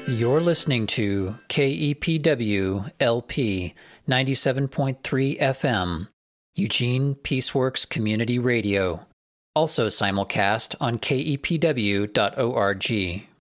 You're listening to KEPW LP 97.3 FM, Eugene Peaceworks Community Radio, also simulcast on kepw.org.